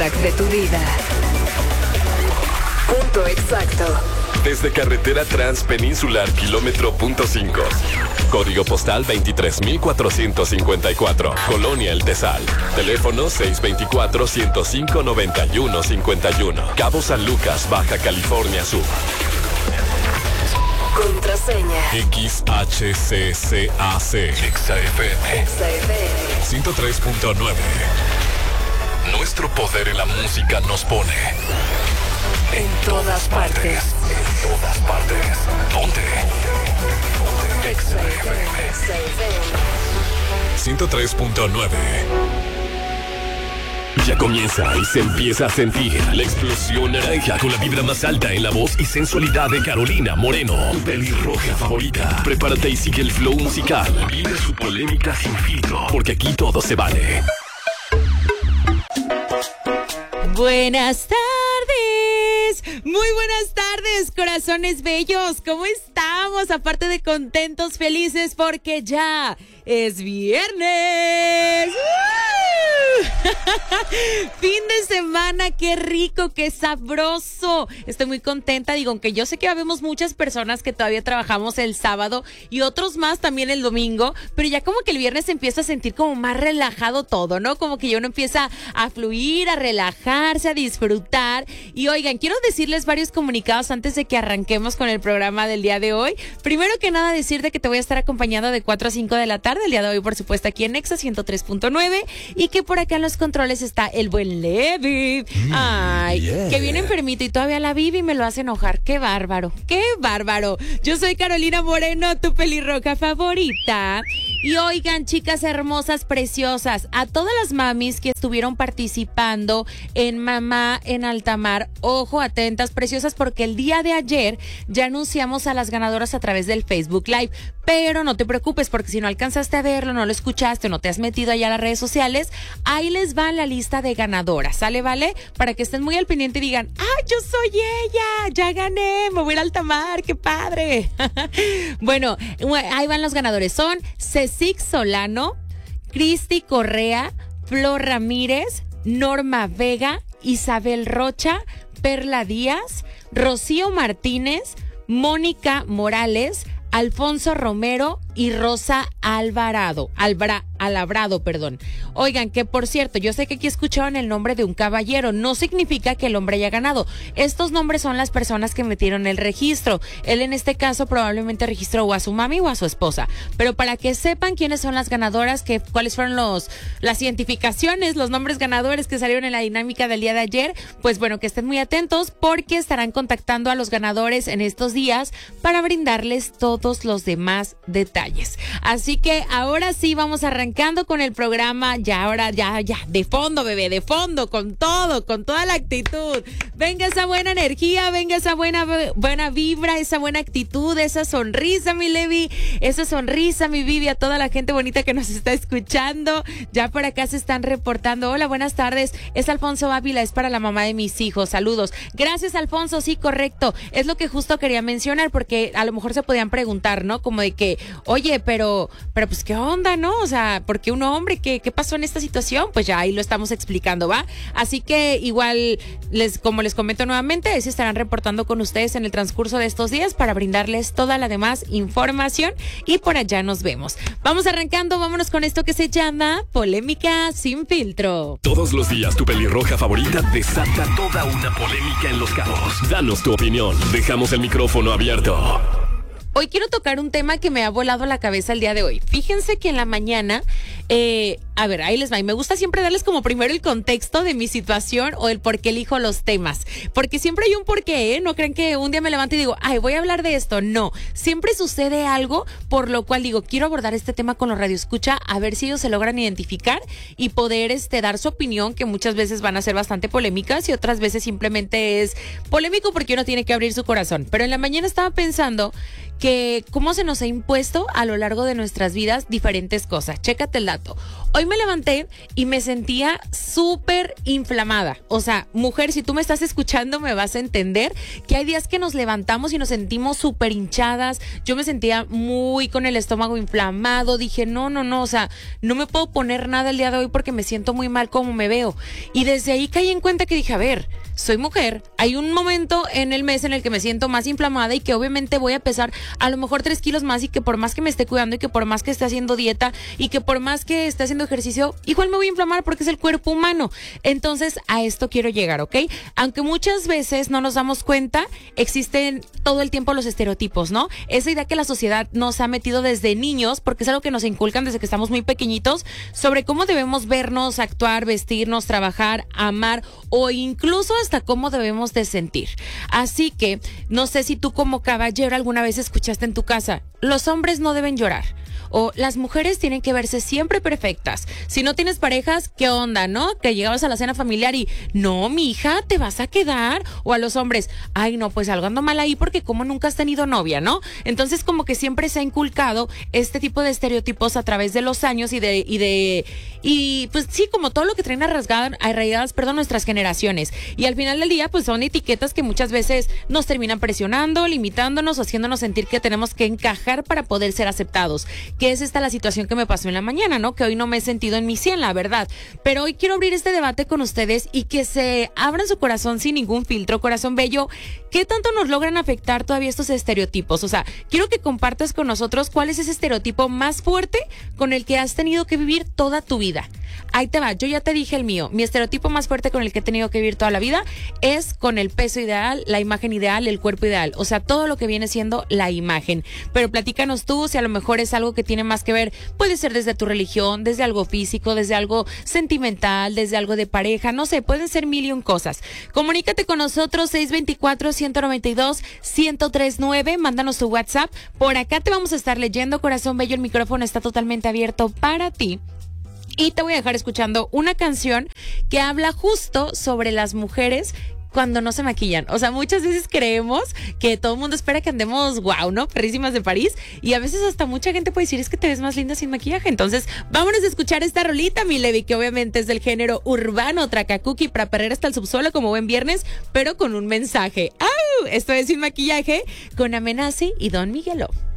soundtrack de tu vida. Punto exacto. Desde carretera transpeninsular kilómetro punto 5. Código postal 23,454. Colonia El Tesal. Teléfono 624-105-9151. Cabo San Lucas, Baja California Sur. Contraseña. XHCCAC. XFM. 103.9. Nuestro poder en la música nos pone en todas partes. En todas partes. Ponte. XFM 103.9. Ya comienza y se empieza a sentir la explosión naranja con la vibra más alta en la voz y sensualidad de Carolina Moreno, tu pelirroja favorita. Prepárate y sigue el flow musical. Vive su polémica sin filtro, porque aquí todo se vale. Buenas tardes, muy buenas tardes, corazones bellos, ¿cómo estamos? Aparte de contentos, felices, porque ya es viernes. Fin de semana, qué rico, qué sabroso. Estoy muy contenta, digo, aunque yo sé que habemos muchas personas que todavía trabajamos el sábado y otros más también el domingo, pero ya como que el viernes se empieza a sentir como más relajado todo, ¿no? Como que ya uno empieza a fluir, a relajarse, a disfrutar. Y oigan, quiero decirles varios comunicados antes de que arranquemos con el programa del día de hoy. Primero que nada, decirte que te voy a estar acompañando de 4 a 5 de la tarde, el día de hoy, por supuesto, aquí en Nexa 103.9, y que por acá en los controles está el buen Levi. Ay, yeah, que viene enfermito y todavía la Vivi me lo hace enojar. Qué bárbaro, qué bárbaro. Yo soy Carolina Moreno, tu pelirroja favorita. Y oigan, chicas hermosas, preciosas, a todas las mamis que estuvieron participando en Mamá en Altamar, ojo, atentas, preciosas, porque el día de ayer ya anunciamos a las ganadoras a través del Facebook Live. Pero no te preocupes, porque si no alcanzaste a verlo, no lo escuchaste, no te has metido allá a las redes sociales, ahí les va la lista de ganadoras, ¿sale, vale? Para que estén muy al pendiente y digan, ¡ah, yo soy ella! ¡Ya gané! ¡Me voy a ir a Altamar! ¡Qué padre! Bueno, ahí van los ganadores. Son Cecic Solano, Cristi Correa, Flor Ramírez, Norma Vega, Isabel Rocha, Perla Díaz, Rocío Martínez, Mónica Morales, Alfonso Romero y Rosa Alabrado. Oigan, que por cierto, yo sé que aquí escucharon el nombre de un caballero, no significa que el hombre haya ganado. Estos nombres son las personas que metieron el registro. Él en este caso probablemente registró o a su mami o a su esposa. Pero para que sepan quiénes son las ganadoras, cuáles fueron las identificaciones, los nombres ganadores que salieron en la dinámica del día de ayer, pues bueno, que estén muy atentos porque estarán contactando a los ganadores en estos días para brindarles todos los demás detalles. Así que ahora sí vamos arrancando con el programa, ya, de fondo, bebé, de fondo, con todo, con toda la actitud. Venga esa buena energía, venga esa buena vibra, esa buena actitud, esa sonrisa, mi Levi, esa sonrisa, mi Vivi, a toda la gente bonita que nos está escuchando. Ya por acá se están reportando. Hola, buenas tardes. Es Alfonso Ávila, es para la mamá de mis hijos. Saludos. Gracias, Alfonso. Sí, correcto. Es lo que justo quería mencionar, porque a lo mejor se podían preguntar, ¿no? Como de que, oye, pero pues, ¿qué onda, no? O sea, ¿por qué un hombre? ¿Qué pasó en esta situación? Pues ya ahí lo estamos explicando, ¿va? Así que igual, como les comento nuevamente, se estarán reportando con ustedes en el transcurso de estos días para brindarles toda la demás información y por allá nos vemos. Vamos arrancando, vámonos con esto que se llama Polémica Sin Filtro. Todos los días tu pelirroja favorita desata toda una polémica en Los Cabos. Danos tu opinión, dejamos el micrófono abierto. Hoy quiero tocar un tema que me ha volado la cabeza el día de hoy. Fíjense que en la mañana, a ver, ahí les va. Y me gusta siempre darles como primero el contexto de mi situación o el por qué elijo los temas. Porque siempre hay un porqué, ¿eh? No creen que un día me levanto y digo, ay, voy a hablar de esto. No, siempre sucede algo por lo cual digo, quiero abordar este tema con los radioescucha, a ver si ellos se logran identificar y poder dar su opinión, que muchas veces van a ser bastante polémicas y otras veces simplemente es polémico porque uno tiene que abrir su corazón. Pero en la mañana estaba pensando que cómo se nos ha impuesto a lo largo de nuestras vidas diferentes cosas. Chécate el dato. Hoy me levanté y me sentía súper inflamada. O sea, mujer, si tú me estás escuchando, me vas a entender que hay días que nos levantamos y nos sentimos súper hinchadas. Yo me sentía muy con el estómago inflamado. Dije, no, o sea, no me puedo poner nada el día de hoy porque me siento muy mal como me veo. Y desde ahí caí en cuenta que dije, a ver, soy mujer, hay un momento en el mes en el que me siento más inflamada y que obviamente voy a pesar a lo mejor 3 kilos más, y que por más que me esté cuidando y que por más que esté haciendo dieta y que por más que esté haciendo ejercicio, igual me voy a inflamar porque es el cuerpo humano. Entonces a esto quiero llegar, ¿ok? Aunque muchas veces no nos damos cuenta, existen todo el tiempo los estereotipos, ¿no? Esa idea que la sociedad nos ha metido desde niños, porque es algo que nos inculcan desde que estamos muy pequeñitos, sobre cómo debemos vernos, actuar, vestirnos, trabajar, amar o incluso hasta cómo debemos de sentir. Así que no sé si tú como caballero alguna vez escuchaste en tu casa, los hombres no deben llorar, o las mujeres tienen que verse siempre perfectas. Si no tienes parejas, ¿qué onda, no? Que llegabas a la cena familiar y, no, mi hija, te vas a quedar. O a los hombres, ay, no, pues algo ando mal ahí porque como nunca has tenido novia, ¿no? Entonces como que siempre se ha inculcado este tipo de estereotipos a través de los años y pues sí, como todo lo que traen arraigadas, nuestras generaciones. Y al final del día, pues son etiquetas que muchas veces nos terminan presionando, limitándonos, haciéndonos sentir que tenemos que encajar para poder ser aceptados. Que es esta la situación que me pasó en la mañana, ¿no? Que hoy no me he sentido en mi 100, la verdad. Pero hoy quiero abrir este debate con ustedes y que se abran su corazón sin ningún filtro. Corazón bello, ¿qué tanto nos logran afectar todavía estos estereotipos? O sea, quiero que compartas con nosotros cuál es ese estereotipo más fuerte con el que has tenido que vivir toda tu vida. Ahí te va, yo ya te dije el mío. Mi estereotipo más fuerte con el que he tenido que vivir toda la vida es con el peso ideal, la imagen ideal, el cuerpo ideal. O sea, todo lo que viene siendo la imagen. Pero platícanos tú si a lo mejor es algo que tiene más que ver, puede ser desde tu religión, desde algo físico, desde algo sentimental, desde algo de pareja, no sé, pueden ser mil y un cosas. Comunícate con nosotros 624-192-1039, mándanos tu WhatsApp, por acá te vamos a estar leyendo, corazón bello, el micrófono está totalmente abierto para ti. Y te voy a dejar escuchando una canción que habla justo sobre las mujeres cuando no se maquillan. O sea, muchas veces creemos que todo el mundo espera que andemos guau, ¿no? Perrísimas de París. Y a veces hasta mucha gente puede decir, es que te ves más linda sin maquillaje. Entonces, vámonos a escuchar esta rolita, mi Levi, que obviamente es del género urbano, tracacuki, para perrer hasta el subsuelo como buen viernes, pero con un mensaje. ¡Au! Esto es Sin Maquillaje con Amenazi y Don Miguelo.